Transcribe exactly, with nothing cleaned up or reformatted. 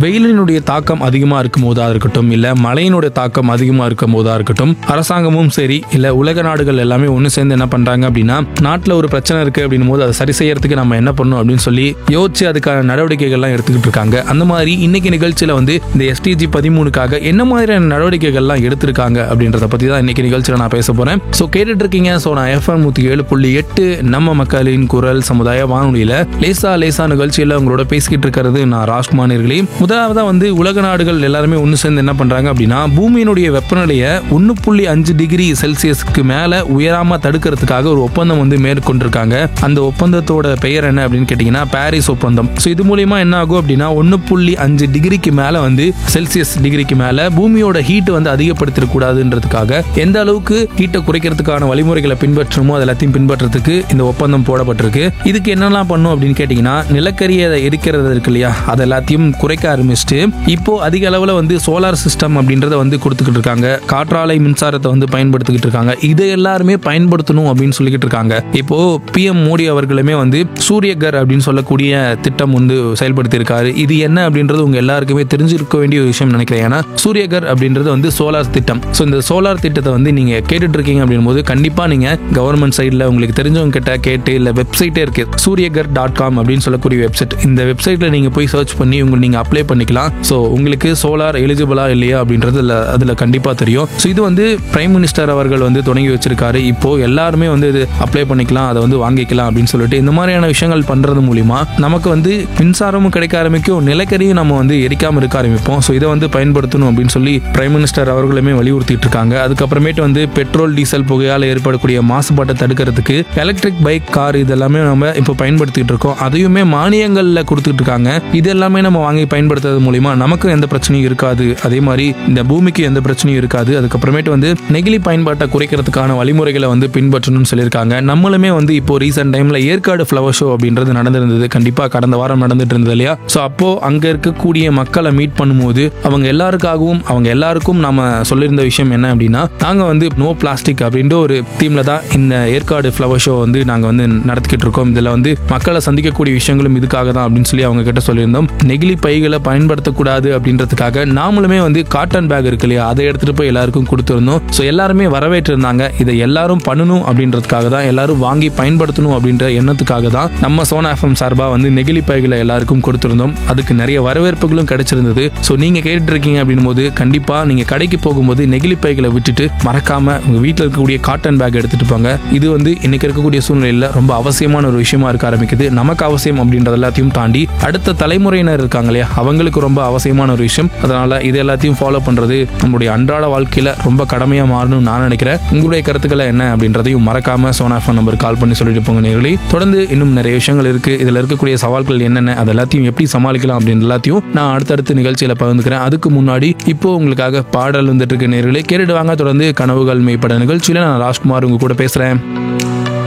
வெயிலினுடைய தாக்கம் அதிகமா இருக்கும் போதா இருக்கட்டும், இல்ல மழையினுடைய தாக்கம் அதிகமா இருக்கும் போதா இருக்கட்டும், அரசாங்கமும் சரி இல்ல உலக நாடுகள் எல்லாமே ஒண்ணு சேர்ந்து என்ன பண்றாங்க அப்படின்னா, நாட்டுல ஒரு பிரச்சனை இருக்கு அப்படின்னும் போது அதை சரி செய்யறதுக்கு நம்ம என்ன பண்ணணும் அப்படின்னு சொல்லி யோசிச்சு அதுக்கான நடவடிக்கைகள் எல்லாம் எடுத்துக்கிட்டு இருக்காங்க. அந்த மாதிரி இன்னைக்கு நிகழ்ச்சியில வந்து இந்த எஸ்டிஜி பதிமூணுக்காக என்ன மாதிரியான நடவடிக்கைகள் எல்லாம் எடுத்திருக்காங்க அப்படின்றத பத்தி தான் இன்னைக்கு நிகழ்ச்சியில நான் பேச போறேன். சோ கேட்டுட்டு இருக்கீங்க. சோ நான் எஃப்எம் நூத்தி ஏழு புள்ளி எட்டு நம்ம மக்களின் குரல் சமுதாய வானொலியில லேசா லேசா நிகழ்ச்சியில உங்களோட பேசிக்கிட்டு இருக்கிறது நான் ராஜ்குமார்களே. முதலாவதா வந்து உலக நாடுகள் எல்லாருமே ஒன்னு சேர்ந்து என்ன பண்றாங்க அப்படின்னா, பூமியினுடைய வெப்பநிலையை ஒன்னு புள்ளி அஞ்சு டிகிரி செல்சியஸ்க்கு மேல உயராம தடுக்கிறதுக்காக ஒரு ஒப்பந்தம் வந்து மேற்கொண்டிருக்காங்க. அந்த ஒப்பந்தத்தோட பெயர் என்ன அப்படின்னு கேட்டீங்கன்னா பாரிஸ் ஒப்பந்தம். சோ இது மூலியமா என்ன ஆகும் அப்படின்னா, ஒன்னு புள்ளி அஞ்சு டிகிரிக்கு மேல வந்து செல்சியஸ் டிகிரிக்கு மேல பூமியோட ஹீட் வந்து அதிகப்படுத்திட கூடாதுன்றதுக்காக எந்த அளவுக்கு ஹீட்டை குறைக்கிறதுக்கான வழிமுறைகளை பின்பற்றணுமோ அது எல்லாத்தையும் பின்பற்றதுக்கு இந்த ஒப்பந்தம் போடப்பட்டிருக்கு. இதுக்கு என்னெல்லாம் பண்ணும் அப்படின்னு கேட்டீங்கன்னா, நிலக்கரியை எரிக்கிறது இருக்கு இல்லையா, அது எல்லாத்தையும் குறைக்க ஆரம்பிச்சுட்டு இப்போ அதிக அளவுல வந்து சோலார் சிஸ்டம் அப்படின்றத வந்து கொடுத்துக்கிட்டு இருக்காங்க. காற்றாலை மின்சாரத்தை வந்து பயன்படுத்திக்கிட்டு இருக்காங்க. இதை எல்லாருமே பயன்படுத்தணும் அப்படின்னு சொல்லிக்கிட்டு இருக்காங்க. இப்போ பிஎம் மோடி அவர்களுமே வந்து சூரியகர் அப்படின்னு சொல்லக்கூடிய திட்டம் வந்து செயல்படுத்தி இருக்காரு. இது என்ன அப்படின்றது உங்க எல்லாருக்குமே தெரிஞ்சிருக்க வேண்டிய ஒரு விஷயம் நினைக்கிறேன். ஏன்னா சூரியகர் அப்படின்றது வந்து சோலார் திட்டம். ஸோ இந்த சோலார் திட்டத்தை வந்து நீங்க கேட்டுட்டு இருக்கீங்க அப்படின் போது கண்டிப்பா நீங்க கவர்மெண்ட் சைட்ல உங்களுக்கு தெரிஞ்சவங்க கிட்ட கேட்டு, இல்ல வெப்சைட்டே இருக்கு சூரியகர் டாட் காம் அப்படின்னு சொல்லக்கூடிய வெப்சைட். இந்த வெப்சைட்ல நீங்க போய் சர்ச் பண்ணி உங்களுக்கு நீங்க அப்ளை பண்ணிக்கலாம். ஸோ உங்களுக்கு சோலார் எலிஜிபிளா இல்லையா அப்படின்றது அதுல கண்டிப்பா தெரியும். ஸோ இது வந்து பிரைம் மினிஸ்டர் அவர்கள் வந்து தொடங்கி வச்சிருக்காரு. இப்போ எல்லாருமே வந்து இது அப்ளை பண்ணிக்கலாம், அதை வந்து வாங்கிக்கலாம் அப்படின்னு சொல்லிட்டு இந்த மாதிரியான விஷயங்கள் பண்றது மூலியமா நமக்கு வந்து மின்சாரமும் கிடைக்க ஆரம்பிக்கும், நிலக்கரியும் நம்ம வந்து எரிக்காம இருக்க ஆரம்பிப்போம். ஸோ இதை வந்து பயன்படுத்தணும் அப்படின்னு சொல்லி பிரைம் மினிஸ்டர் அவர்களுமே வலியுறுத்திட்டு இருக்காங்க. அதுக்கப்புறமேட்டு வந்து பெட்ரோல் டீசல் புகையால் ஏற்படக்கூடிய மாசுபாட்டை தடுக்கிறதுக்கு எலக்ட்ரிக் பைக், கார் இதெல்லாமே நம்ம இப்போ பயன்படுத்திட்டு இருக்கோம். அதையுமே மானியங்கள்ல கொடுத்துட்டு இருக்காங்க. இது எல்லாமே நம்ம வாங்கி பயன்படுத்துறது மூலியமா நமக்கு எந்த பிரச்சனையும் இருக்காது. அதே மாதிரி இந்த பூமிக்கு எந்த பிரச்சனையும் இருக்காது. அதுக்கப்புறமேட்டு வந்து நெகிழி பயன்பாட்டை குறைக்கிறதுக்கான வழிமுறைகளை வந்து பின்பற்றணும்னு சொல்லியிருக்காங்க. நம்மளுமே வந்து இப்போ ரீசெண்ட் டைம்ல ஏற்காடு ஃபிளவர் ஷோ அப்படின்றது நடந்திருந்தது. கண்டிப்பா கடந்த வாரம் நடந்துட்டு இருந்தது இல்லையா. ஸோ அப்போ அங்க இருக்கக்கூடிய மக்களை மீட் பண்ணும்போது அவங்க எல்லாருக்காகவும் அவங்க எல்லாருக்கும் நாம சொல்லியிருந்த விஷயம் என்ன அப்படின்னா, நாங்க வந்து நோ பிளாஸ்டிக் அப்படின்ற ஒரு தீம்ல தான் இந்த ஏற்காடு ஃபிளவர் ஷோ வந்து நாங்க வந்து நடத்திக்கிட்டு இருக்கோம். இதுல வந்து மக்களை சந்திக்கக்கூடிய விஷயங்களும் இதுக்காக தான் அப்படின்னு சொல்லி அவங்க கிட்ட சொல்லியிருந்தோம். நெகிழி பைகளை பயன்படுத்தக்கூடாது அப்படின்றதுக்காக நாமளுமே வந்து காட்டன் பேக் இருக்கு இல்லையா, அதை எடுத்துட்டு போய் எல்லாருக்கும் கொடுத்துருந்தோம். ஸோ எல்லாருமே வரவேற்று இருந்தாங்க. இதை எல்லாரும் பண்ணணும் அப்படின்றதுக்காக தான், எல்லாரும் வாங்கி பயன்படுத்தணும் அப்படின்ற எண்ணத்துக்காக தான் நம்ம சோனா எஃப்எம் சார்பா வந்து நெகிழி பைகளை எல்லாருக்கும் கொடுத்திருந்தோம். அதுக்கு நிறைய வரவேற்புகளும் கிடைச்சிருந்தது. ஸோ நீங்க கேட்டு இருக்கீங்க அப்படின் போது கண்டிப்பா நீங்க கடைக்கு போகும்போது நெகிழி பைகளை விட்டுட்டு மறக்காம உங்க வீட்டில் இருக்கக்கூடிய காட்டன் பேக் எடுத்துட்டு போங்க. இது வந்து இன்னைக்கு இருக்கக்கூடிய சூழ்நிலையில ரொம்ப அவசியமான ஒரு விஷயமா இருக்க ஆரம்பிக்குது. நமக்கு அவசியம் அப்படின்றது எல்லாத்தையும் தாண்டி அடுத்த தலைமுறையினர் இருக்காங்க இல்லையா, அவங்களுக்கு ரொம்ப அவசியமான ஒரு விஷயம். அதனால இது எல்லாத்தையும் ஃபாலோ பண்றது நம்மளுடைய அன்றாட வாழ்க்கையில ரொம்ப கடமையா மாறணும்னு நான் நினைக்கிறேன். உங்களுடைய கருத்துக்களை என்ன அப்படின்றதையும் மறக்காம சோனா எஃப்எம் நம்பர் கால் பண்ணி சொல்லிட்டு போங்க நேயர்களே. தொடர்ந்து இன்னும் நிறைய விஷயங்கள் இருக்கு. இதுல இருக்கக்கூடிய சவால்கள் என்னென்ன, அது எல்லாத்தையும் எப்படி சமாளிக்கலாம் அப்படின்னு எல்லாத்தையும் நான் அடுத்தடுத்த நிகழ்ச்சியில பகிர்ந்துக்கிறேன். அதுக்கு முன்னாடி இப்போ உங்களுக்காக பாடல் வந்துட்டு இருக்கு நேயர்களே, கேட்டுட்டு வாங்க. தொடர்ந்து கனவுகள் மேம்பட நிகழ்ச்சியில நான் ராஜ்குமார் உங்க கூட பேசுறேன்.